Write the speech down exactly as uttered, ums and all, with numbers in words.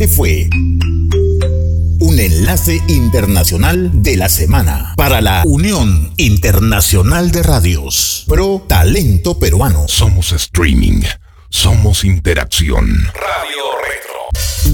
Fue un enlace internacional de la semana para la Unión Internacional de Radios Pro Talento Peruano. Somos streaming, somos interacción. Radio